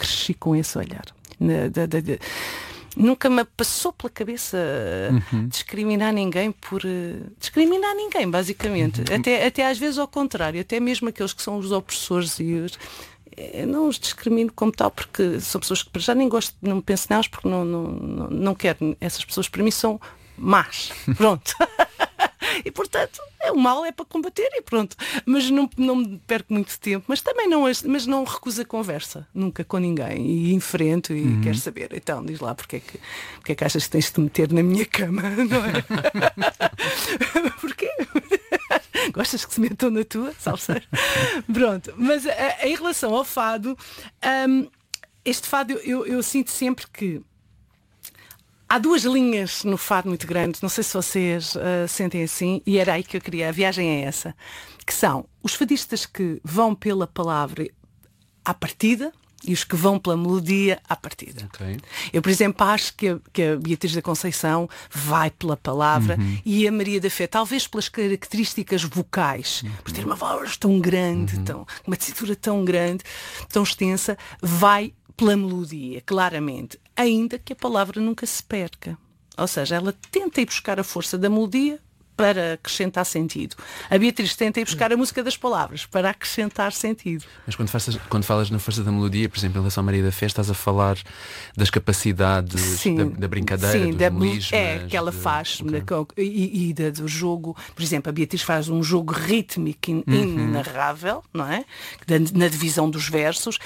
cresci com esse olhar. Nunca me passou pela cabeça discriminar ninguém por discriminar ninguém, basicamente. Até às vezes ao contrário, até mesmo aqueles que são os opressores e os. Eu não os discrimino como tal, porque são pessoas que já nem gosto, não penso nelas, porque não quero. Essas pessoas para mim são más. Pronto. E portanto, o mal é para combater e pronto. Mas não me perco muito tempo. Mas também não recuso a conversa. Nunca com ninguém. E enfrento e quero saber. Então, diz lá, porque é que achas que tens de te meter na minha cama? Não é? Porquê? Gostas que se metam na tua? Salseiro? Pronto. Mas em relação ao fado, este fado eu sinto sempre que há duas linhas no fado muito grandes, não sei se vocês sentem assim, e era aí que eu queria, a viagem é essa, que são os fadistas que vão pela palavra à partida e os que vão pela melodia à partida. Okay. Eu, por exemplo, acho que a Beatriz da Conceição vai pela palavra e a Maria da Fé, talvez pelas características vocais, por ter uma voz tão grande, uma tessitura tão grande, tão extensa, vai pela melodia, claramente, ainda que a palavra nunca se perca. Ou seja, ela tenta ir buscar a força da melodia para acrescentar sentido. A Beatriz tenta ir buscar a música das palavras para acrescentar sentido. Mas quando falas na força da melodia, por exemplo, em relação à Maria da Fé, estás a falar das capacidades da brincadeira, dos melismas, que ela faz, okay. Do jogo. Por exemplo, a Beatriz faz um jogo rítmico inenarrável, não é? Na divisão dos versos.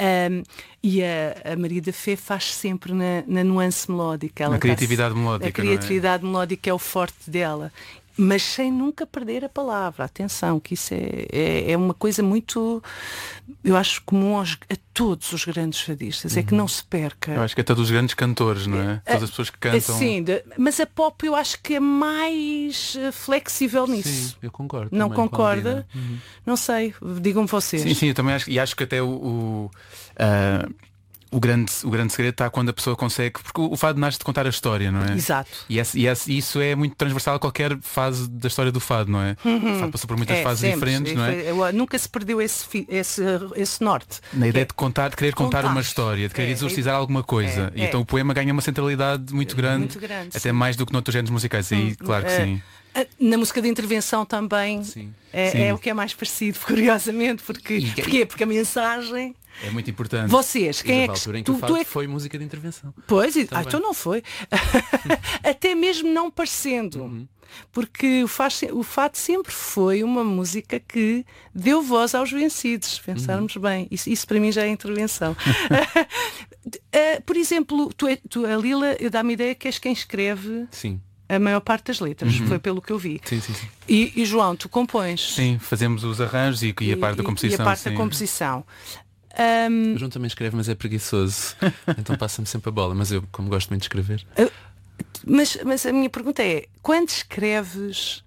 E a Maria da Fé faz sempre na nuance melódica. A criatividade melódica. A criatividade melódica é o forte dela. Mas sem nunca perder a palavra. Atenção, que isso é uma coisa muito, eu acho, comum a todos os grandes fadistas. É que não se perca. Eu acho que é todos os grandes cantores, não é? Todas as pessoas que cantam. Sim, mas a pop eu acho que é mais flexível nisso. Sim, eu concordo. Não concorda? Não sei, digam-me vocês. Sim, eu também acho. E acho que até o grande segredo está quando a pessoa consegue, porque o fado nasce de contar a história, não é? Exato. E isso é muito transversal a qualquer fase da história do fado, não é? O fado passou por muitas fases sempre, diferentes, não é? Nunca se perdeu esse norte. Na ideia de querer contar uma história, de querer exorcizar alguma coisa. E então o poema ganha uma centralidade muito grande, até sim. mais do que noutros géneros musicais. Aí, claro que sim. Na música de intervenção também é o que é mais parecido, curiosamente, porque a mensagem é muito importante. Vocês, quem é que foi música de intervenção? Pois, então não foi. Até mesmo não parecendo. Porque o fado sempre foi uma música que deu voz aos vencidos, pensarmos bem. Isso para mim já é intervenção. Por exemplo, a Lila, dá-me ideia que és quem escreve. Sim. A maior parte das letras, foi pelo que eu vi. Sim. E João, tu compões? Sim, fazemos os arranjos e a parte da composição. E a parte da composição. O João também escreve, mas é preguiçoso. Então passa-me sempre a bola. Mas eu, como gosto muito de escrever. Mas a minha pergunta é, quando escreves,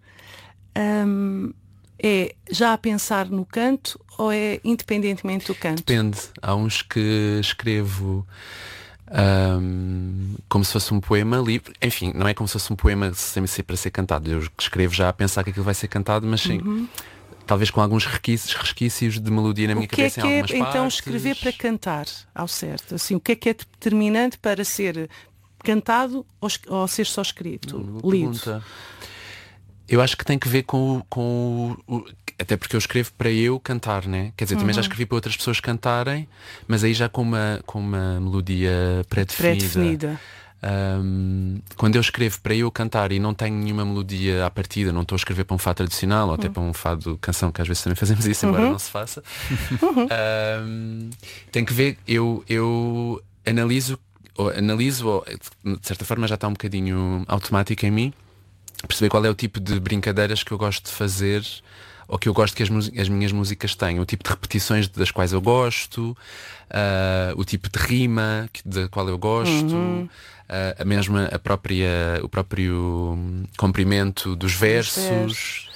é já a pensar no canto ou é independentemente do canto? Depende. Há uns que escrevo como se fosse um poema livre. Enfim, não é como se fosse um poema sem ser para ser cantado. Eu escrevo já a pensar que aquilo vai ser cantado, mas sim, talvez com alguns resquícios de melodia na minha cabeça. O que é então escrever para cantar ao certo? Assim, o que é determinante para ser cantado ou ser só escrito? Lido? Eu acho que tem que ver com o até porque eu escrevo para eu cantar, né? Quer dizer, também já escrevi para outras pessoas cantarem, mas aí já com uma melodia pré-definida. Quando eu escrevo para eu cantar e não tenho nenhuma melodia à partida, não estou a escrever para um fado tradicional ou até para um fado canção, que às vezes também fazemos isso, embora não se faça. Tem que ver, eu analiso, de certa forma já está um bocadinho automático em mim, perceber qual é o tipo de brincadeiras que eu gosto de fazer ou que eu gosto que as minhas músicas tenham, o tipo de repetições das quais eu gosto, o tipo de rima da qual eu gosto, o próprio comprimento dos versos.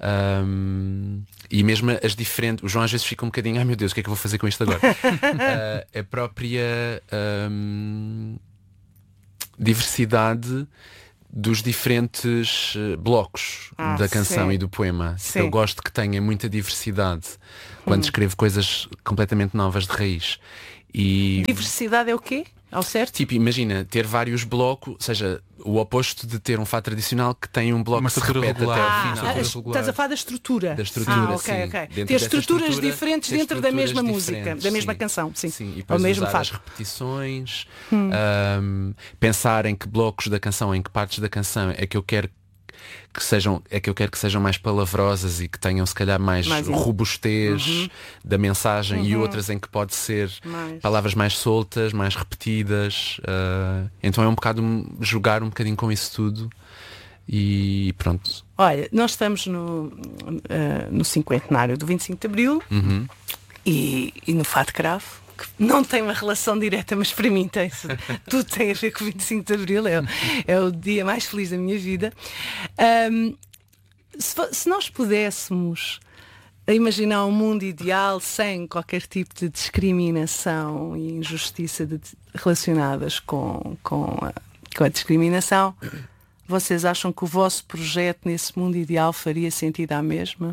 E mesmo as diferentes. O João às vezes fica um bocadinho, ai meu Deus, o que é que eu vou fazer com isto agora? A própria diversidade dos diferentes blocos da canção e do poema. Eu gosto que tenha muita diversidade quando escrevo coisas completamente novas de raiz. E diversidade é o quê? Ao certo? Tipo, imagina, ter vários blocos, ou seja, o oposto de ter um fado tradicional que tem um bloco que se repete até ao final. Estás a falar da estrutura. Da estrutura, ok. sim. Ter estruturas diferentes dentro da mesma música, da mesma canção. Sim. E depois mesmo usar as repetições, pensar em que blocos da canção, em que partes da canção é que eu quero que sejam mais palavrosas e que tenham se calhar mais robustez da mensagem e outras em que pode ser palavras mais soltas, mais repetidas. Então é um bocado jogar um bocadinho com isso tudo e pronto. Olha, nós estamos no cinquentenário do 25 de Abril e no Fado Cravo, que não tem uma relação direta, mas para mim tem, tudo tem a ver com o 25 de Abril, é o dia mais feliz da minha vida. Se nós pudéssemos imaginar um mundo ideal sem qualquer tipo de discriminação e injustiça relacionadas com a discriminação, vocês acham que o vosso projeto nesse mundo ideal faria sentido à mesma?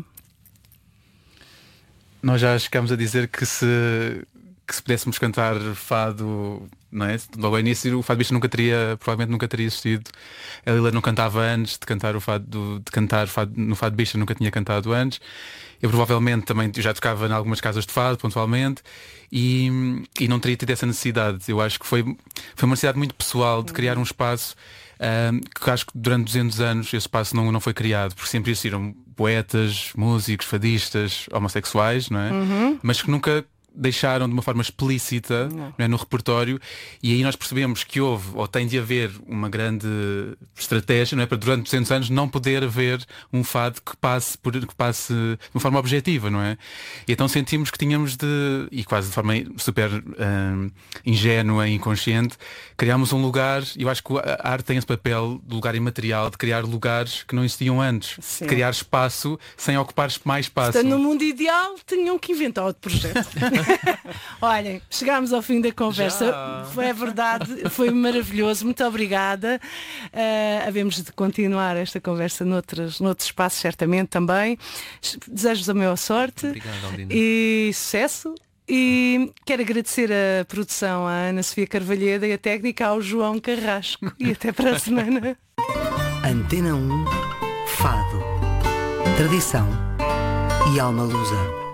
Nós já chegámos a dizer que se pudéssemos cantar fado, não é? Logo ao início o Fado Bicha provavelmente nunca teria existido. A Lila não cantava antes de cantar no Fado Bicha, nunca tinha cantado antes. Eu provavelmente também já tocava em algumas casas de fado pontualmente e não teria tido essa necessidade. Eu acho que foi uma necessidade muito pessoal de criar um espaço que acho que durante 200 anos esse espaço não foi criado, porque sempre existiram poetas, músicos, fadistas, homossexuais, não é? Mas que nunca deixaram de uma forma explícita, não é, no repertório, e aí nós percebemos que houve, ou tem de haver, uma grande estratégia, não é, para durante 200 anos não poder haver um fado que passe de uma forma objetiva, não é? E então sentimos que tínhamos e quase de forma super ingênua e inconsciente, criámos um lugar, e eu acho que a arte tem esse papel do lugar imaterial, de criar lugares que não existiam antes, de criar espaço sem ocupar mais espaço. Portanto, no mundo ideal tinham que inventar outro projeto. Olhem, chegámos ao fim da conversa. É verdade, foi maravilhoso. Muito obrigada. Havemos de continuar esta conversa noutros espaços, certamente também. Desejo-vos a maior sorte. Obrigado, Aldina. E sucesso. E quero agradecer a produção à Ana Sofia Carvalheda e a técnica ao João Carrasco. E até para a semana. Antena 1 Fado, tradição e alma lusa.